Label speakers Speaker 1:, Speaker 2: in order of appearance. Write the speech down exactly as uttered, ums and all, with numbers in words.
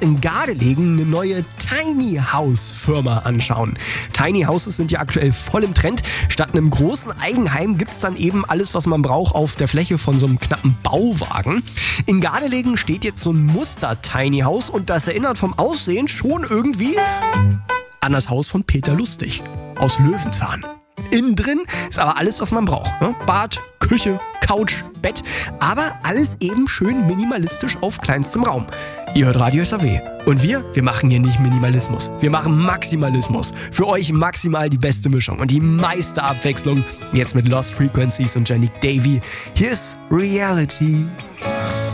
Speaker 1: in Gardelegen eine neue Tiny House Firma anschauen. Tiny Houses sind ja aktuell voll im Trend. Statt einem großen Eigenheim gibt es dann eben alles, was man braucht, auf der Fläche von so einem knappen Bauwagen. In Gardelegen steht jetzt so ein Muster-Tiny House und das erinnert vom Aussehen schon irgendwie an das Haus von Peter Lustig aus Löwenzahn. Innen drin ist aber alles, was man braucht. Ne? Bad, Küche, Couch, Bett, aber alles eben schön minimalistisch auf kleinstem Raum. Ihr hört Radio S A W. Und wir, wir machen hier nicht Minimalismus. Wir machen Maximalismus. Für euch maximal die beste Mischung und die meiste Abwechslung. Jetzt mit Lost Frequencies und Yannick Davy. Hier ist Reality.